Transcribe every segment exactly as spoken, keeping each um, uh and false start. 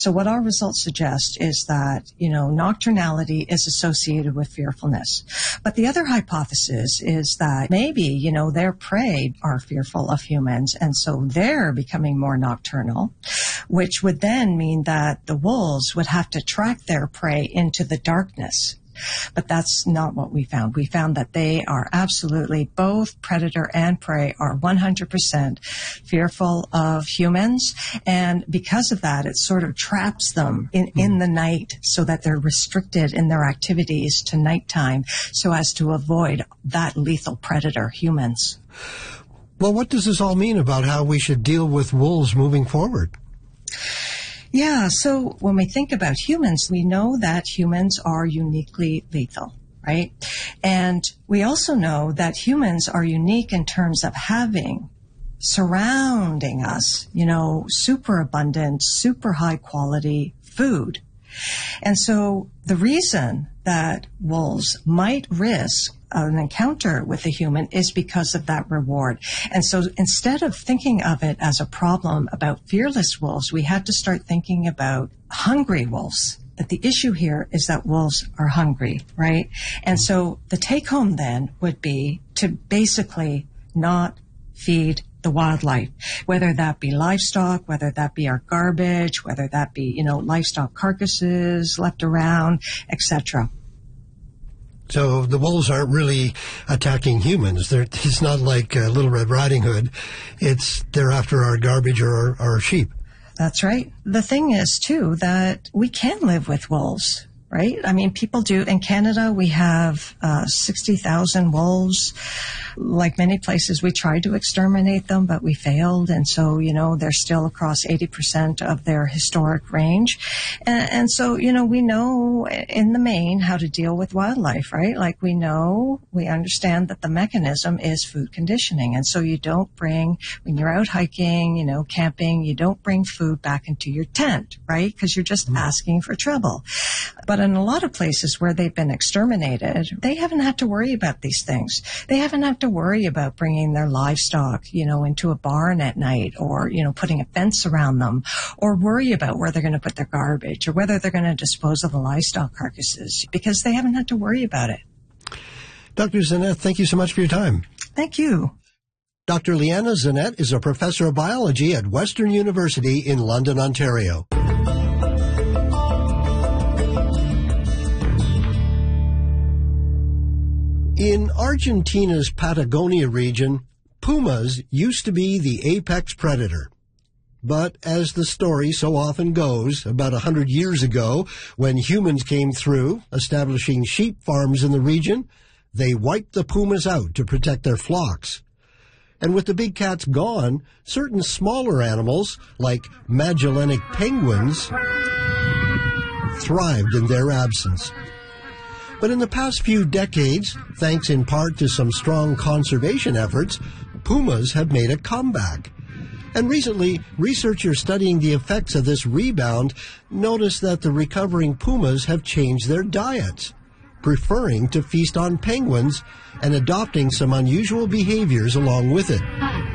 So what our results suggest is that, you know, nocturnality is associated with fearfulness. But the other hypothesis is that maybe, you know, their prey are fearful of humans, and so they're becoming more nocturnal, which would then mean that the wolves would have to track their prey into the darkness. But that's not what we found. We found that they are absolutely, both predator and prey are one hundred percent fearful of humans. And because of that, it sort of traps them in, in the night so that they're restricted in their activities to nighttime so as to avoid that lethal predator, humans. Well, what does this all mean about how we should deal with wolves moving forward? Yeah, so when we think about humans, we know that humans are uniquely lethal, right? And we also know that humans are unique in terms of having surrounding us, you know, super abundant, super high quality food. And so the reason that wolves might risk an encounter with a human is because of that reward. And so instead of thinking of it as a problem about fearless wolves, we had to start thinking about hungry wolves. That the issue here is that wolves are hungry, right? And so the take home then would be to basically not feed the wildlife, whether that be livestock, whether that be our garbage, whether that be, you know, livestock carcasses left around, et cetera. So the wolves aren't really attacking humans. They're, it's not like uh, Little Red Riding Hood. It's they're after our garbage or our, our sheep. That's right. The thing is, too, that we can live with wolves, right? I mean, people do. In Canada, we have uh, sixty thousand wolves. Like many places, we tried to exterminate them, but we failed. And so, you know, they're still across eighty percent of their historic range. And, and so, you know, we know in the main how to deal with wildlife, right? Like we know, we understand that the mechanism is food conditioning. And so you don't bring, when you're out hiking, you know, camping, you don't bring food back into your tent, right? Because you're just mm. asking for trouble. But in a lot of places where they've been exterminated, they haven't had to worry about these things. They haven't had to worry about bringing their livestock, you know, into a barn at night or, you know, putting a fence around them or worry about where they're going to put their garbage or whether they're going to dispose of the livestock carcasses because they haven't had to worry about it. Doctor Zennett, thank you so much for your time. Thank you. Doctor Leanna Zennett is a professor of biology at Western University in London, Ontario. In Argentina's Patagonia region, pumas used to be the apex predator. But as the story so often goes, about a hundred years ago, when humans came through, establishing sheep farms in the region, they wiped the pumas out to protect their flocks. And with the big cats gone, certain smaller animals, like Magellanic penguins, thrived in their absence. But in the past few decades, thanks in part to some strong conservation efforts, pumas have made a comeback. And recently, researchers studying the effects of this rebound noticed that the recovering pumas have changed their diets, preferring to feast on penguins and adopting some unusual behaviors along with it.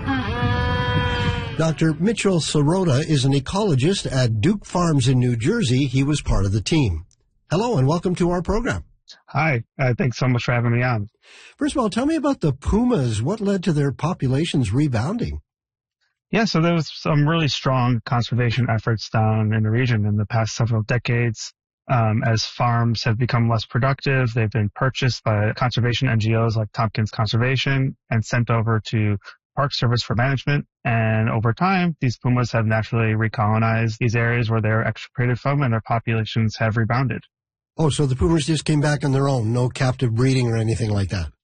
Doctor Mitchell Sirota is an ecologist at Duke Farms in New Jersey. He was part of the team. Hello and welcome to our program. Hi, uh, thanks so much for having me on. First of all, tell me about the pumas. What led to their populations rebounding? Yeah, so there was some really strong conservation efforts down in the region in the past several decades. Um, as farms have become less productive, they've been purchased by conservation N G Os like Tompkins Conservation and sent over to Park Service for management. And over time, these pumas have naturally recolonized these areas where they were extirpated from, and their populations have rebounded. Oh, so the pumas just came back on their own, no captive breeding or anything like that?